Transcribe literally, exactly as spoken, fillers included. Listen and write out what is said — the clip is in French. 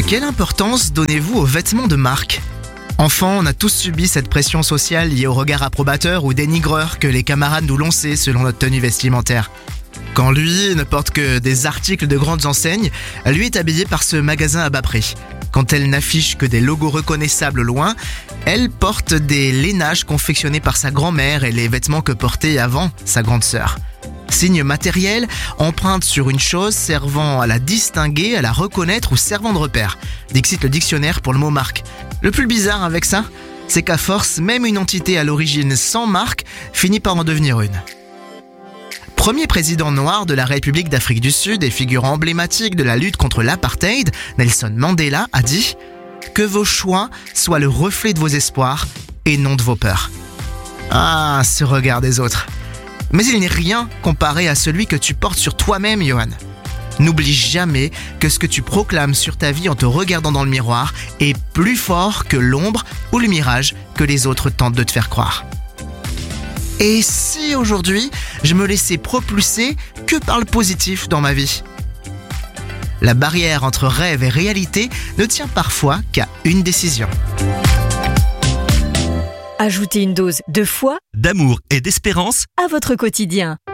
Quelle importance donnez-vous aux vêtements de marque ? Enfant, on a tous subi cette pression sociale liée au regard approbateur ou dénigreur que les camarades nous lançaient selon notre tenue vestimentaire. Quand lui ne porte que des articles de grandes enseignes, lui est habillé par ce magasin à bas prix. Quand elle n'affiche que des logos reconnaissables au loin, elle porte des lainages confectionnés par sa grand-mère et les vêtements que portait avant sa grande sœur. Signe matériel, empreinte sur une chose servant à la distinguer, à la reconnaître ou servant de repère. Dixit le dictionnaire pour le mot marque. Le plus bizarre avec ça, c'est qu'à force, même une entité à l'origine sans marque finit par en devenir une. Premier président noir de la République d'Afrique du Sud et figure emblématique de la lutte contre l'apartheid, Nelson Mandela a dit « Que vos choix soient le reflet de vos espoirs et non de vos peurs. » Ah, ce regard des autres. Mais il n'est rien comparé à celui que tu portes sur toi-même, Johan. N'oublie jamais que ce que tu proclames sur ta vie en te regardant dans le miroir est plus fort que l'ombre ou le mirage que les autres tentent de te faire croire. Et si aujourd'hui, je me laissais propulser que par le positif dans ma vie ? La barrière entre rêve et réalité ne tient parfois qu'à une décision. Ajoutez une dose de foi, d'amour et d'espérance à votre quotidien.